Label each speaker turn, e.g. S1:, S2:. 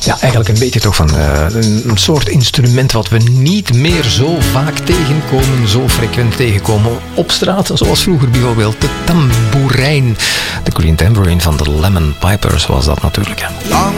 S1: Ja, eigenlijk een beetje toch van een soort instrument wat we niet meer zo vaak tegenkomen, zo frequent tegenkomen op straat, zoals vroeger bijvoorbeeld de tamboerijn. De Green Tambourine van de Lemon Pipers was dat natuurlijk. Hè.
S2: Long